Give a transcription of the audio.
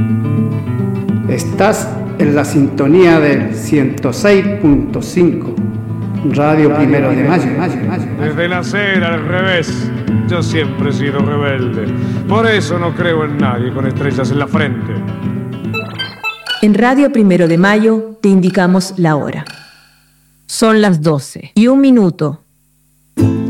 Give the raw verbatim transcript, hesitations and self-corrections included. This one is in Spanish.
Estás en la sintonía del ciento seis punto cinco, Radio Primero de Mayo. Desde nacer al revés, yo siempre he sido rebelde. Por eso no creo en nadie con estrellas en la frente. En Radio Primero de Mayo te indicamos la hora. Son las doce y un minuto.